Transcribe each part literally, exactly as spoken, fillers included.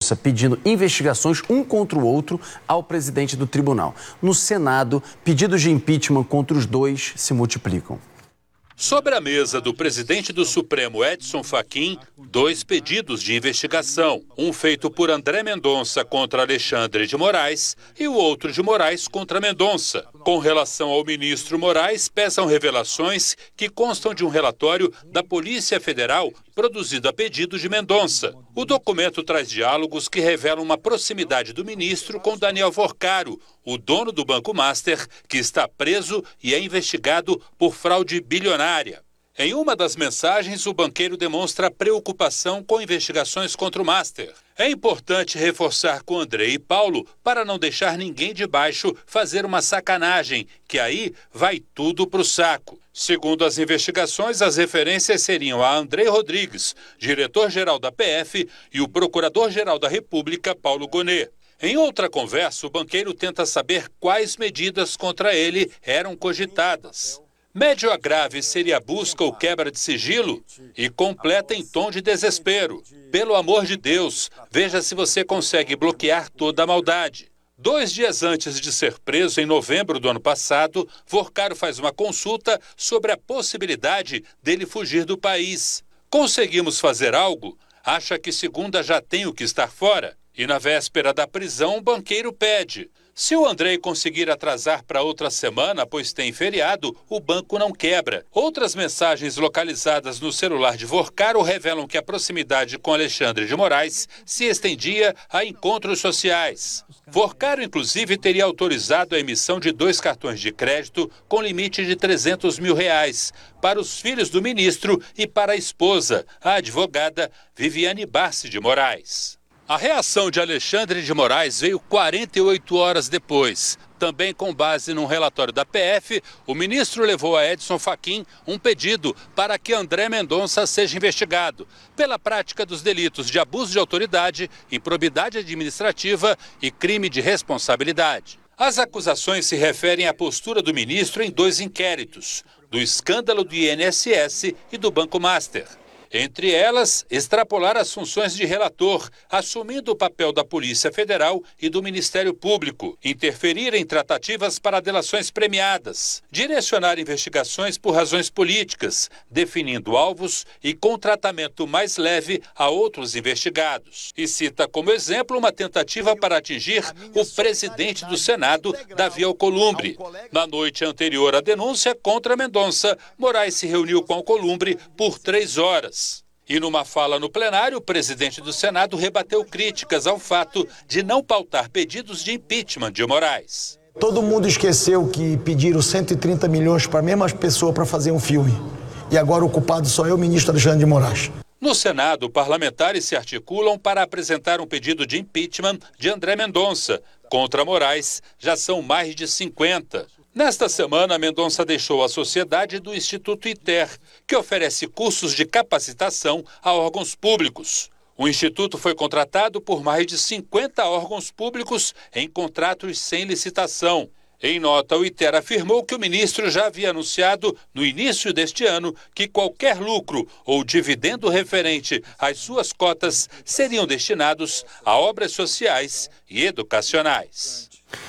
Mendonça pedindo investigações um contra o outro ao presidente do tribunal. No Senado, pedidos de impeachment contra os dois se multiplicam. Sobre a mesa do presidente do Supremo, Edson Fachin, dois pedidos de investigação. Um feito por André Mendonça contra Alexandre de Moraes e o outro de Moraes contra Mendonça. Com relação ao ministro Moraes, pesam revelações que constam de um relatório da Polícia Federal produzido a pedido de Mendonça. O documento traz diálogos que revelam uma proximidade do ministro com Daniel Vorcaro, o dono do Banco Master, que está preso e é investigado por fraude bilionária. Em uma das mensagens, o banqueiro demonstra preocupação com investigações contra o Master. É importante reforçar com André e Paulo para não deixar ninguém de baixo fazer uma sacanagem, que aí vai tudo para o saco. Segundo as investigações, as referências seriam a André Rodrigues, diretor-geral da P F, e o procurador-geral da República, Paulo Gonet. Em outra conversa, o banqueiro tenta saber quais medidas contra ele eram cogitadas. Médio a grave seria a busca ou quebra de sigilo? E completa em tom de desespero. Pelo amor de Deus, veja se você consegue bloquear toda a maldade. Dois dias antes de ser preso, em novembro do ano passado, Vorcaro faz uma consulta sobre a possibilidade dele fugir do país. Conseguimos fazer algo? Acha que segunda já tem o que estar fora? E na véspera da prisão, o banqueiro pede. Se o André conseguir atrasar para outra semana, pois tem feriado, o banco não quebra. Outras mensagens localizadas no celular de Vorcaro revelam que a proximidade com Alexandre de Moraes se estendia a encontros sociais. Vorcaro, inclusive, teria autorizado a emissão de dois cartões de crédito com limite de trezentos mil reais para os filhos do ministro e para a esposa, a advogada Viviane Barsi de Moraes. A reação de Alexandre de Moraes veio quarenta e oito horas depois. Também com base num relatório da P F, o ministro levou a Edson Fachin um pedido para que André Mendonça seja investigado pela prática dos delitos de abuso de autoridade, improbidade administrativa e crime de responsabilidade. As acusações se referem à postura do ministro em dois inquéritos, do escândalo do I N S S e do Banco Master. Entre elas, extrapolar as funções de relator, assumindo o papel da Polícia Federal e do Ministério Público, interferir em tratativas para delações premiadas, direcionar investigações por razões políticas, definindo alvos e com tratamento mais leve a outros investigados. E cita como exemplo uma tentativa para atingir o presidente do Senado, Davi Alcolumbre. Na noite anterior à denúncia contra Mendonça, Moraes se reuniu com Alcolumbre por três horas. E numa fala no plenário, o presidente do Senado rebateu críticas ao fato de não pautar pedidos de impeachment de Moraes. Todo mundo esqueceu que pediram cento e trinta milhões para a mesma pessoa para fazer um filme. E agora o culpado só é o ministro Alexandre de Moraes. No Senado, parlamentares se articulam para apresentar um pedido de impeachment de André Mendonça. Contra Moraes, já são mais de cinquenta. Nesta semana, Mendonça deixou a sociedade do Instituto ITER, que oferece cursos de capacitação a órgãos públicos. O instituto foi contratado por mais de cinquenta órgãos públicos em contratos sem licitação. Em nota, o ITER afirmou que o ministro já havia anunciado, no início deste ano, que qualquer lucro ou dividendo referente às suas cotas seriam destinados a obras sociais e educacionais.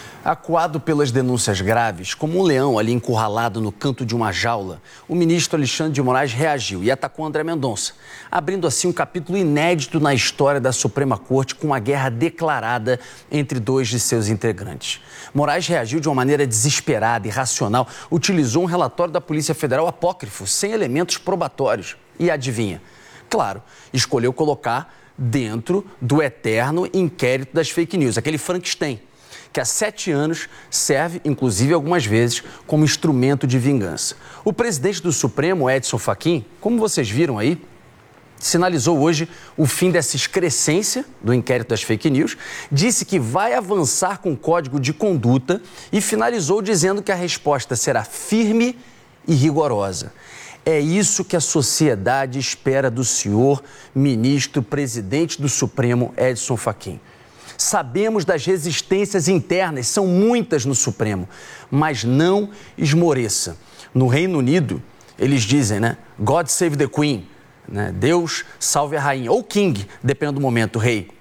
Acuado pelas denúncias graves, como um leão ali encurralado no canto de uma jaula, o ministro Alexandre de Moraes reagiu e atacou André Mendonça, abrindo assim um capítulo inédito na história da Suprema Corte com uma guerra declarada entre dois de seus integrantes. Moraes reagiu de uma maneira desesperada e irracional, utilizou um relatório da Polícia Federal apócrifo, sem elementos probatórios. E adivinha? Claro, escolheu colocar dentro do eterno inquérito das fake news, aquele Frankenstein, que há sete anos serve, inclusive algumas vezes, como instrumento de vingança. O presidente do Supremo, Edson Fachin, como vocês viram aí, sinalizou hoje o fim dessa excrescência do inquérito das fake news, disse que vai avançar com o código de conduta e finalizou dizendo que a resposta será firme e rigorosa. É isso que a sociedade espera do senhor ministro, presidente do Supremo, Edson Fachin. Sabemos das resistências internas, são muitas no Supremo, mas não esmoreça. No Reino Unido, eles dizem, né? God save the Queen, né? Deus salve a rainha, ou King, dependendo do momento, rei.